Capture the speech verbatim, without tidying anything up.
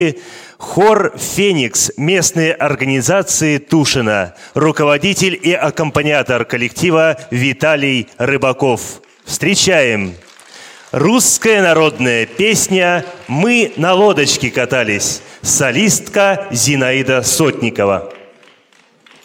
Хор «Феникс» местной организации Тушино, руководитель и аккомпаниатор коллектива Виталий Рыбаков. Встречаем! Русская народная песня «Мы на лодочке катались», солистка Зинаида Сотникова.